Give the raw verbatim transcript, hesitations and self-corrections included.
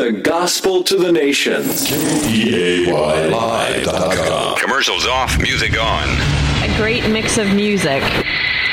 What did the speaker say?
the gospel to the nations. K E A Y live dot com. Commercials off, music on. A great mix of music.